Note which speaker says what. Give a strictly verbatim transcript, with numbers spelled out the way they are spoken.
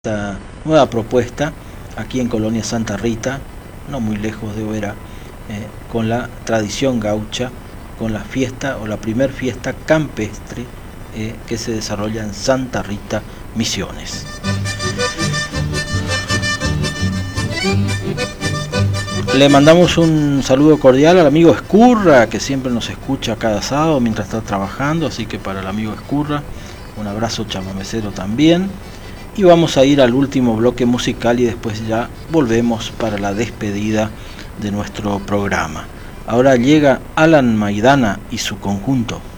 Speaker 1: esta nueva propuesta aquí en Colonia Santa Rita, no muy lejos de Oberá, eh, con la tradición gaucha, con la fiesta o la primer fiesta campestre eh, que se desarrolla en Santa Rita, Misiones. Le mandamos un saludo cordial al amigo Escurra, que siempre nos escucha cada sábado mientras está trabajando, así que para el amigo Escurra, un abrazo chamamecero también. Y vamos a ir al último bloque musical y después ya volvemos para la despedida de nuestro programa. Ahora llega Alan Maidana y su conjunto.